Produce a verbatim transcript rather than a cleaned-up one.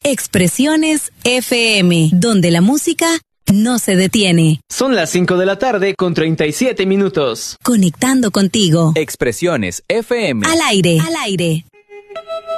Expresiones F M, donde la música no se detiene. Son las cinco de la tarde con treinta y siete minutos. Conectando contigo. Expresiones F M. Al aire. Al aire.